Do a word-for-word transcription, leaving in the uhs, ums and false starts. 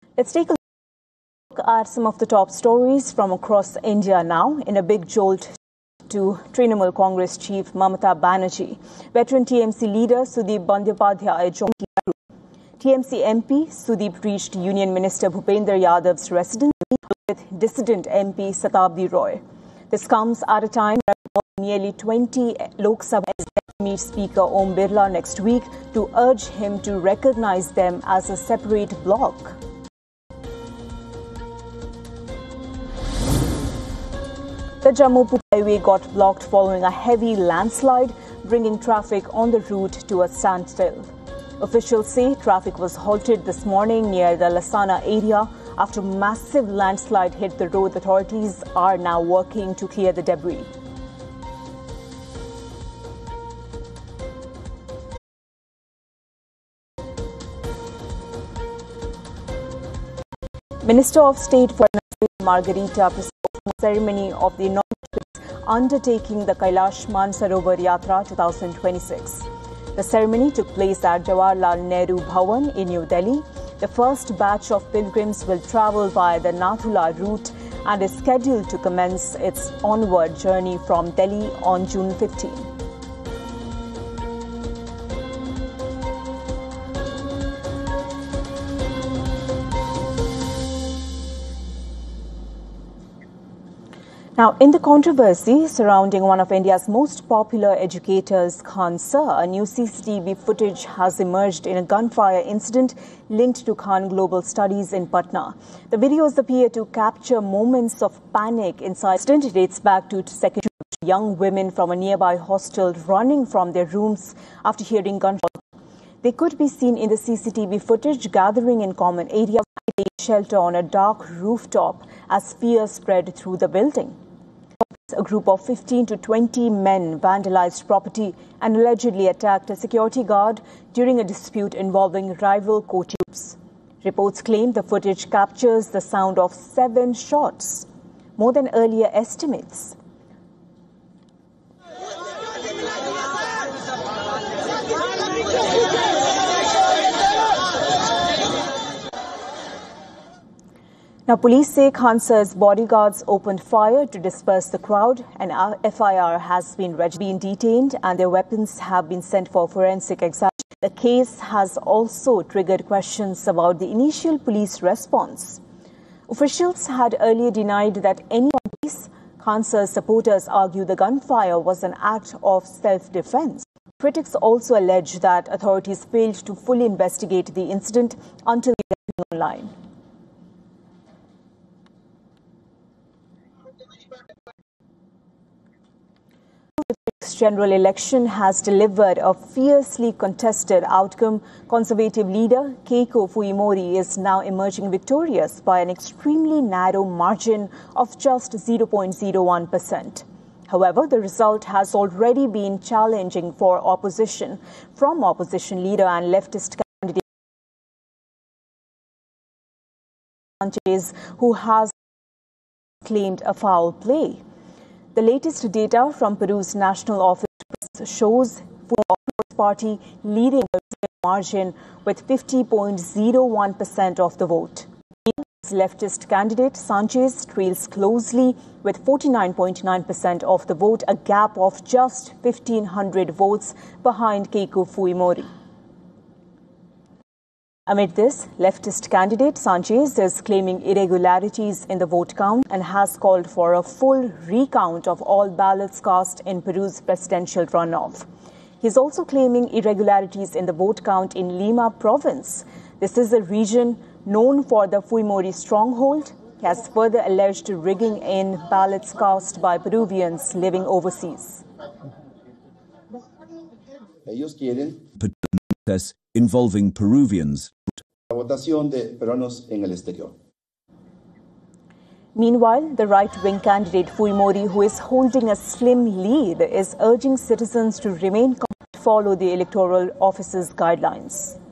Let's take a look at some of the top stories from across India now. In a big jolt to Trinamool Congress chief Mamata Banerjee, veteran T M C leader Sudeep Bandyopadhyay joined the group. T M C M P Sudeep reached Union Minister Bhupender Yadav's residence with dissident M P Satabdi Roy. This comes at a time when nearly twenty Lok Sabha meet Speaker Om Birla next week to urge him to recognize them as a separate bloc. The Jammu-Puri highway got blocked following a heavy landslide, bringing traffic on the route to a standstill. Officials say traffic was halted this morning near the Lasana area after massive landslide hit the road. Authorities are now working to clear the debris. Minister of State for Margarita presided the ceremony of the inauguration undertaking the Kailash Mansarovar Yatra twenty twenty-six. The ceremony took place at Jawaharlal Nehru Bhavan in New Delhi. The first batch of pilgrims will travel via the Nathula route and is scheduled to commence its onward journey from Delhi on June fifteenth. Now, in the controversy surrounding one of India's most popular educators, Khan Sir, new C C T V footage has emerged in a gunfire incident linked to Khan Global Studies in Patna. The videos appear to capture moments of panic inside. The incident dates back to second young women from a nearby hostel running from their rooms after hearing gunshots. They could be seen in the C C T V footage gathering in common area, shelter on a dark rooftop as fear spread through the building. A group of fifteen to twenty men vandalized property and allegedly attacked a security guard during a dispute involving rival co-tubes. Reports claim the footage captures the sound of seven shots, more than earlier estimates. Now, police say Khan Sir's bodyguards opened fire to disperse the crowd. An F I R has been, been detained and their weapons have been sent for forensic examination. The case has also triggered questions about the initial police response. Officials had earlier denied that any police. Khan Sir's supporters argue the gunfire was an act of self-defense. Critics also allege that authorities failed to fully investigate the incident until it went online. The general election has delivered a fiercely contested outcome. Conservative leader Keiko Fujimori is now emerging victorious by an extremely narrow margin of just zero point zero one percent. However, the result has already been challenging for opposition from opposition leader and leftist candidate Sanchez, who has claimed a foul play. The latest data from Peru's National Office shows Fujimori's party leading the margin with fifty point zero one percent of the vote. His leftist candidate Sanchez trails closely with forty-nine point nine percent of the vote, a gap of just fifteen hundred votes behind Keiko Fujimori. Amid this, leftist candidate Sanchez is claiming irregularities in the vote count and has called for a full recount of all ballots cast in Peru's presidential runoff. He is also claiming irregularities in the vote count in Lima province. This is a region known for the Fujimori stronghold. He has further alleged rigging in ballots cast by Peruvians living overseas. Ellos quieren involving Peruvians. La votación de peruanos en el exterior. Meanwhile, the right-wing candidate Fujimori, who is holding a slim lead, is urging citizens to remain calm and follow the Electoral Office's guidelines.